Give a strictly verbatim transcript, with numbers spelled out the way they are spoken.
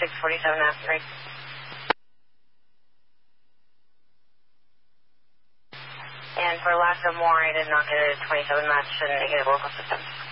six forty-seven F three. And for lack of more, I did not get a twenty-seven match and negative local system.